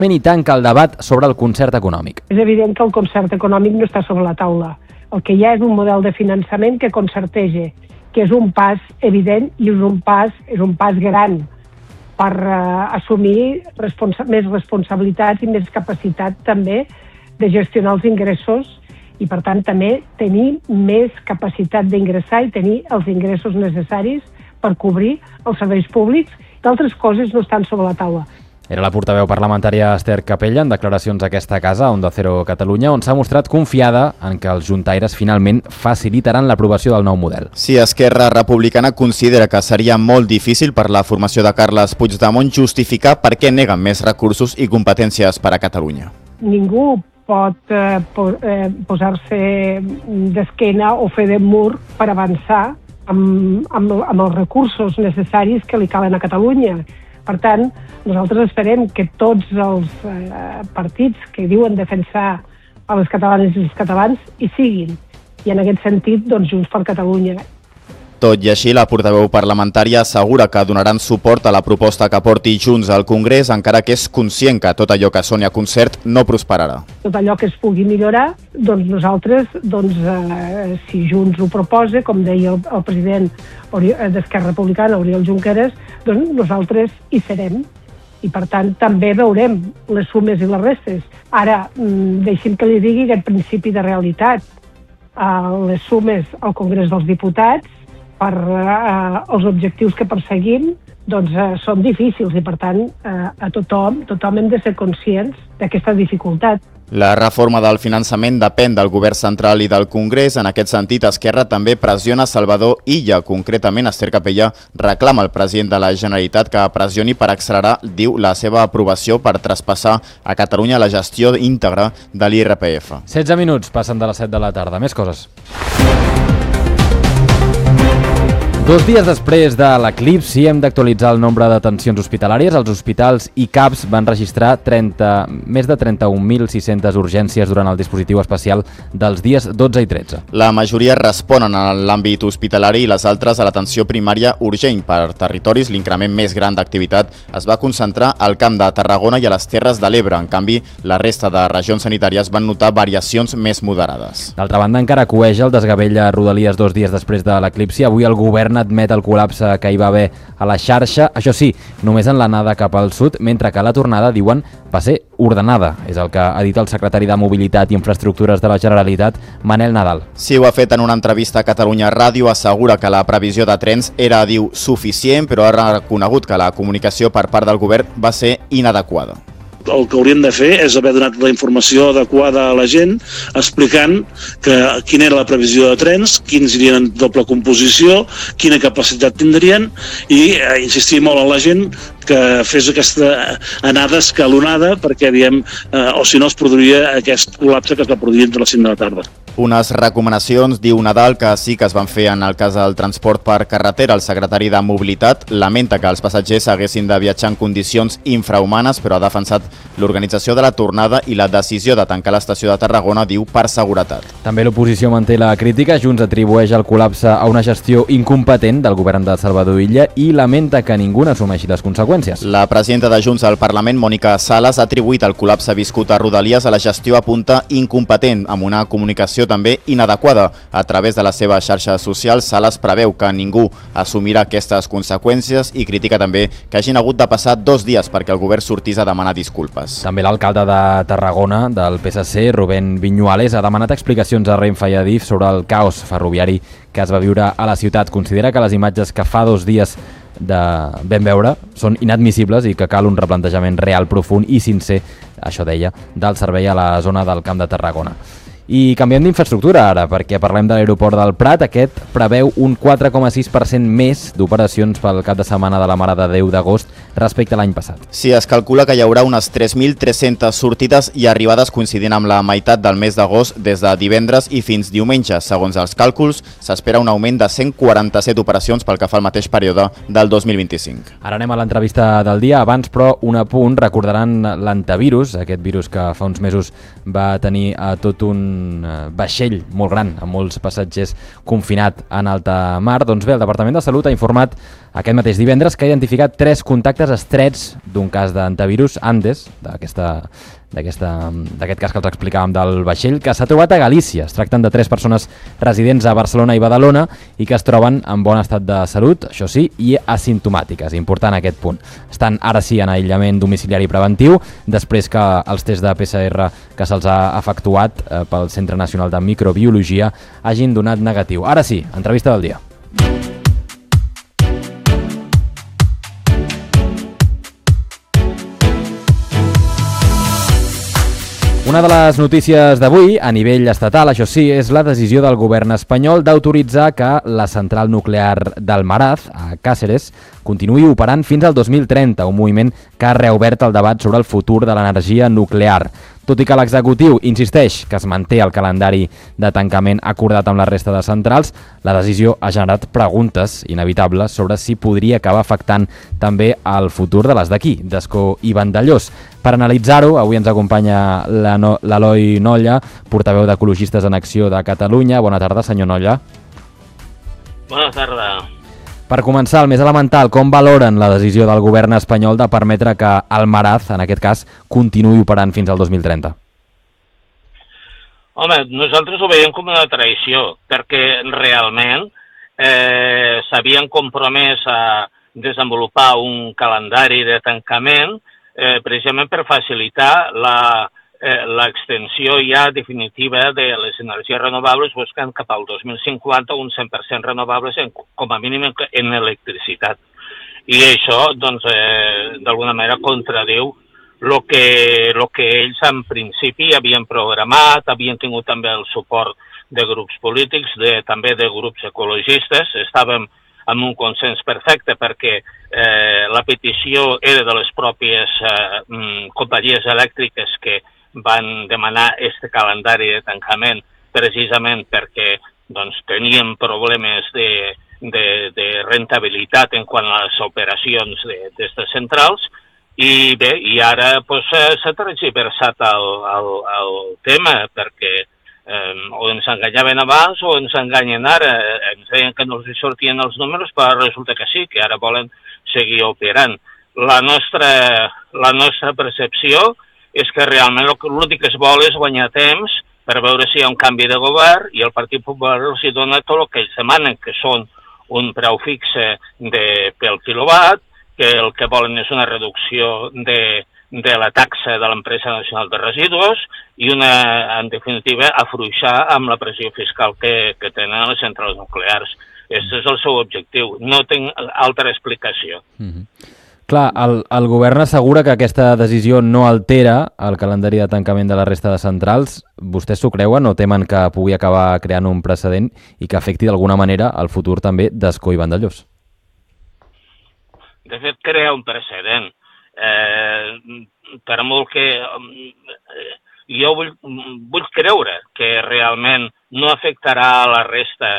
i tanca el debat sobre el concert econòmic. És evident que el concert econòmic no està sobre la taula. El que hi ha és un model de finançament que concerteja, que és un pas evident i és un pas gran per assumir més responsabilitats i més capacitat també de gestionar els ingressos i, per tant, també tenir més capacitat d'ingressar i tenir els ingressos necessaris per cobrir els serveis públics. D'altres coses no estan sobre la taula. Era la portaveu parlamentària Esther Capella en declaracions a aquesta casa, a Onda Cero Catalunya, on s'ha mostrat confiada en que els juntaires finalment facilitaran l'aprovació del nou model. Si Esquerra Republicana considera que seria molt difícil per la formació de Carles Puigdemont justificar per què neguen més recursos i competències per a Catalunya. Ningú pot posar-se d'esquena o fer de mur per avançar amb els recursos necessaris que li calen a Catalunya. Per tant, nosaltres esperem que tots els partits que diuen defensar a les catalanes i els catalans hi siguin. I en aquest sentit, doncs, Junts per Catalunya. Tot i així, la portaveu parlamentària assegura que donaran suport a la proposta que porti Junts al Congrés, encara que és conscient que tot allò que soni a concert no prosperarà. Tot allò que es pugui millorar, doncs nosaltres, si Junts ho proposa, com deia el president d'Esquerra Republicana, Oriol Junqueras, doncs nosaltres hi serem. I, per tant, també veurem les sumes i les restes. Ara, deixi'm que li digui aquest principi de realitat. Les sumes al Congrés dels Diputats per els objectius que perseguim són difícils i, per tant, a tothom hem de ser conscients d'aquesta dificultat. La reforma del finançament depèn del govern central i del Congrés. En aquest sentit, Esquerra també pressiona Salvador Illa. Concretament, Esther Capella reclama al president de la Generalitat que pressioni per accelerar, diu, la seva aprovació per traspassar a Catalunya la gestió íntegra de l'IRPF. 16 minuts passen de les 7 de la tarda. Més coses. 2 dies després de l'eclipsi hem d'actualitzar el nombre d'atencions hospitalàries. Els hospitals i CAPs van registrar més de 31.600 urgències durant el dispositiu especial dels dies 12 i 13. La majoria responen a l'àmbit hospitalari i les altres a l'atenció primària urgent. Per territoris, l'increment més gran d'activitat es va concentrar al Camp de Tarragona i a les Terres de l'Ebre. En canvi, la resta de regions sanitàries van notar variacions més moderades. D'altra banda, encara cueja el desgavell a Rodalies 2 dies després de l'eclipsi. Avui el govern admet el col·lapse que hi va haver a la xarxa, això sí, només en l'anada cap al sud, mentre que la tornada, diuen, va ser ordenada. És el que ha dit el secretari de Mobilitat i Infraestructures de la Generalitat, Manel Nadal. Sí, ho ha fet en una entrevista a Catalunya Ràdio, assegura que la previsió de trens era, diu, suficient, però ha reconegut que la comunicació per part del govern va ser inadequada. El que hauríem de fer és haver donat la informació adequada a la gent, explicant quina era la previsió de trens, quins serien en doble composició, quina capacitat tindrien i insistir molt a la gent que fes aquesta anada escalonada perquè, o si no es produiria aquest col·lapse que es va produir entre les 5 de la tarda. Unes recomanacions, diu Nadal, que sí que es van fer en el cas del transport per carretera. El secretari de Mobilitat lamenta que els passatgers haguessin de viatjar en condicions infrahumanes, però ha defensat l'organització de la tornada i la decisió de tancar l'estació de Tarragona, diu, per seguretat. També l'oposició manté la crítica. Junts atribueix el col·lapse a una gestió incompetent del govern de Salvador Illa i lamenta que ningú n'assumeixi les conseqüències. La presidenta de Junts al Parlament, Mònica Sales, ha atribuït el col·lapse viscut a Rodalies a la gestió apunta incompetent, amb una comunicació també inadequada. A través de les seves xarxes socials, Sales preveu que ningú assumirà aquestes conseqüències i critica també que hagin hagut de passar 2 dies perquè el govern sortís a demanar disculpes. També l'alcalde de Tarragona, del PSC, Rubén Viñuales, ha demanat explicacions a Renfe i a DIF sobre el caos ferroviari que es va viure a la ciutat. Considera que les imatges que fa 2 dies vam veure són inadmissibles i que cal un replantejament real, profund i sincer, això deia, del servei a la zona del Camp de Tarragona. I canviem d'infraestructura ara, perquè parlem de l'aeroport del Prat. Aquest preveu un 4,6% més d'operacions pel cap de setmana de la Mare de Déu d'agost respecte a l'any passat. Sí, es calcula que hi haurà unes 3.300 sortides i arribades coincidint amb la meitat del mes d'agost des de divendres i fins diumenge. Segons els càlculs, s'espera un augment de 147 operacions pel que fa al mateix període del 2025. Ara anem a l'entrevista del dia. Abans, però, un apunt. Recordaran l'antivirus, aquest virus que fa uns mesos va tenir a tot un vaixell molt gran, amb molts passatgers confinat en alta mar. Doncs bé, el Departament de Salut ha informat aquest mateix divendres, que ha identificat 3 contactes estrets d'un cas d'antivirus Andes, d'aquest cas que els explicàvem del vaixell, que s'ha trobat a Galícia. Es tracten de 3 persones residents a Barcelona i Badalona i que es troben en bon estat de salut, això sí, i asimptomàtiques. Important aquest punt. Estan ara sí en aïllament domiciliari preventiu, després que els tests de PCR que se'ls ha efectuat pel Centre Nacional de Microbiologia hagin donat negatiu. Ara sí, entrevista del dia. Una de les notícies d'avui, a nivell estatal, això sí, és la decisió del govern espanyol d'autoritzar que la central nuclear d'Almaraz, a Càceres, continuï operant fins al 2030, un moviment que ha reobert el debat sobre el futur de l'energia nuclear. Tot i que l'executiu insisteix que es manté el calendari de tancament acordat amb la resta de centrals, la decisió ha generat preguntes inevitables sobre si podria acabar afectant també el futur de les d'aquí, d'Ascó i Vandellòs. Per analitzar-ho, avui ens acompanya l'Eloi Nolla, portaveu d'Ecologistes en Acció de Catalunya. Bona tarda, senyor Nolla. Bona tarda. Per començar, el més elemental, com valoren la decisió del govern espanyol de permetre que Almaraz, en aquest cas, continuï operant fins al 2030? Home, nosaltres ho veiem com una traïció, perquè realment s'havien compromès a desenvolupar un calendari de tancament precisament per facilitar l'extensió ja definitiva de les energies renovables, buscant cap al 2050 un 100% renovables com a mínim en electricitat. I això, doncs, d'alguna manera contradiu el que ells en principi havien programat, havien tingut també el suport de grups polítics, també de grups ecologistes. Estàvem amb un consens perfecte perquè la petició era de les pròpies companyies elèctriques que van demanar este calendari de tancament precisament perquè doncs, tenien problemes de rentabilitat en quant a les operacions d'aquestes centrals i bé, i ara s'ha tergiversat el tema perquè o ens enganyaven abans o ens enganyen ara. Ens deien que no els sortien els números, però resulta que sí, que ara volen seguir operant. La nostra percepció és que realment l'únic que es vol és guanyar temps per veure si hi ha un canvi de govern i el Partit Popular els dona tot el que ells demanen, que són un preu fixe pel quilowatt, que el que volen és una reducció de la taxa de l'Empresa Nacional de Residus i en definitiva, afluixar amb la pressió fiscal que tenen les centrals nuclears. Aquest és el seu objectiu. No tinc altra explicació. Clar, el govern assegura que aquesta decisió no altera el calendari de tancament de la resta de centrals. Vostès s'ho creuen o temen que pugui acabar creant un precedent i que afecti d'alguna manera el futur també d'Ascó i Vandellòs? De fet, crea un precedent. Per molt que jo vull creure que realment no afectarà a la resta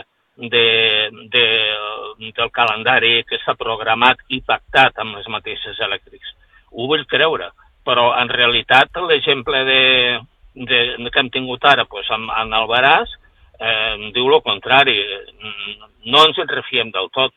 del calendari que està programat i pactat amb les mateixes elèctrics. Ho vull creure, però en realitat l'exemple que hem tingut ara en Albaràs diu el contrari. No ens en refiem del tot.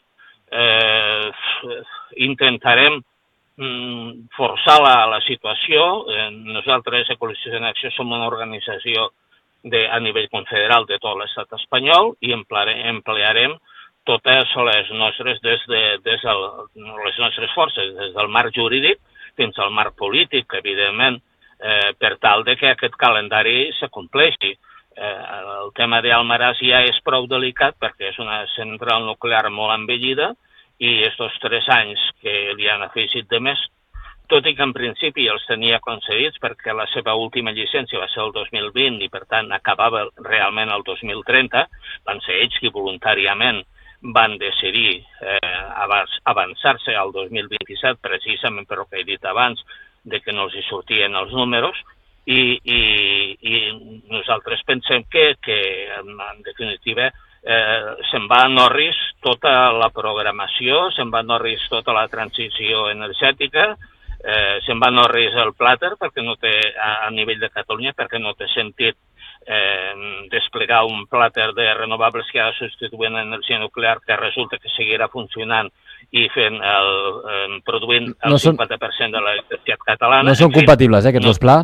Intentarem forçar la situació. Nosaltres, Ecologistes en Acció, som una organització a nivell confederal de tot l'estat espanyol i emplearem totes les nostres les nostres forces, des del marc jurídic fins al marc polític, evidentment, per tal de que aquest calendari se compleixi. El tema d'Almaraz ja és prou delicat perquè és una central nuclear molt envellida i aquests 3 anys que li han afegit de més, tot i que en principi els tenia concedits perquè la seva última llicència va ser el 2020 i per tant acabava realment el 2030, van ser ells qui voluntàriament van decidir avançar-se al 2027 precisament per el que he dit abans, de que no els hi sortien els números i nosaltres pensem que en definitiva se'n va en orris tota la programació, se'n va en orris tota la transició energètica, se'n va en orris el plàter perquè no té, a nivell de Catalunya, perquè no té sentit desplegar un plàter de renovables que ha de substituir una energia nuclear que resulta que seguirà funcionant i produint el 50% de l'electricitat catalana. No són compatibles, aquests dos plans?